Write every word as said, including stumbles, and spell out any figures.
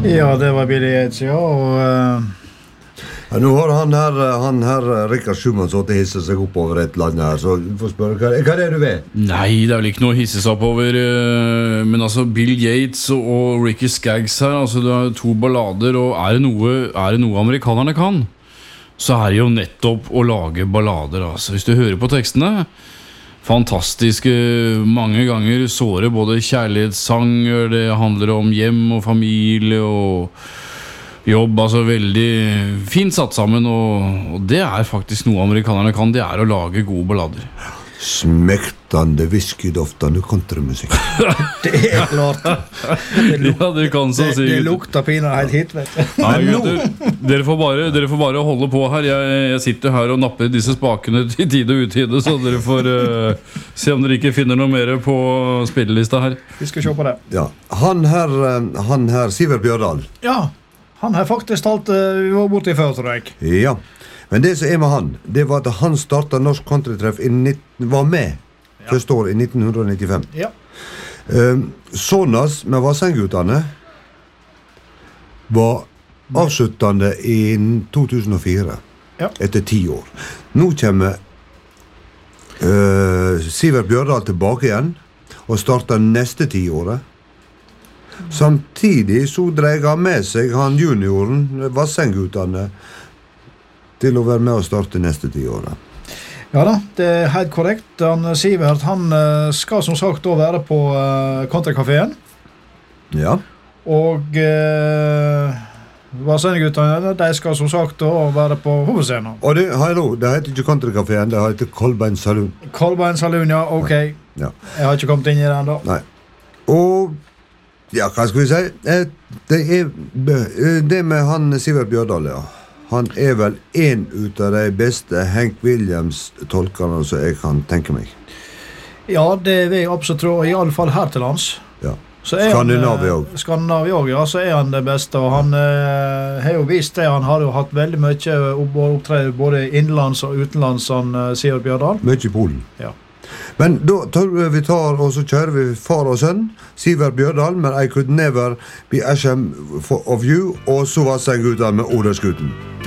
Ja, det var Billy Yates, ja, og... Uh... Ja, nå har han her, han her Rikard Schumann så til hisse seg opp over et land her, så du får spørre, hva, hva er det du vet? Nei, det er vel ikke noe å hisse seg opp over, men altså Bill Yates og Ricky Skaggs her, altså det er to ballader, og er det noe, er det noe amerikanerne kan, så er det jo nettopp å lage ballader, altså. Hvis du hører på tekstene, fantastiske, mange ganger såre både kjærlighetssanger, det handler om hjem og familie og jobb, altså veldig fint satt sammen, og, og det er faktisk noe amerikanerne kan, det er å lage gode ballader. Smektande, whiskydoftande countrymusikk. Det er klart. Det luk- Ja, det kan så det, si. det lukter piner helt hit, vet du. Nei, gutter, dere får, bare, dere får bare holde på her. Jeg, jeg sitter her og napper disse spakene til tide og utide, så dere får uh, se om dere ikke finner noe mer på spillelista her. Vi skal se på det. Ja, han her, eh, han her Sivert Bjørdal. Ja, han har faktisk talt uh, vi var borte i før, tror jeg. Ja, men det som er med han, det var at han startet Norsk Countrytreff i nitten, var med Ja. første år i nitten nittifem. Ja, Um, Sonas med Vassendgutane var avsluttende i to tusen og fire, Ja. etter ti år. Nå kommer uh, Sivert Bjørdal tilbake igjen og starter neste ti året. Samtidig så dreier han med seg han junioren, Vassendgutane, til å være med og starte neste ti året. ja da, det er helt korrekt. Han, Sivert, han uh, skal som sagt da være på uh, Countrycaféen, Ja. og uh, Vassendguttene, de skal som sagt da være på hovedscenen. Og det, hallo, det heter ikke Countrycaféen, det heter Kolbein Saloon. Kolbein Saloon, ja, ok. Ja. Jeg har ikke kommet inn i den da. Nei. Og ja, hva skal vi si? Eh, Det, er, eh, det med han Sivert Bjørdal, ja. Han er vel en ut av de beste Hank Williams-tolkerne som jeg kan tenke meg. Ja, det vil jeg absolutt tro, i alle fall her til lands. Ja. Så er Skandinavia han, også. eh, Skandinavia også, ja, så er han det beste, og han eh, har jo vist det. Han har jo hatt veldig mye opptrede både innenlands og utenlands, han eh, Sivert Bjørdal. Mye i Polen. Ja. Men da tar vi tar, og så kjører vi far og sønn, Sivert Bjørdal med I Could Never Be Ashamed of You, og så var Vassendgutane med Odersguten.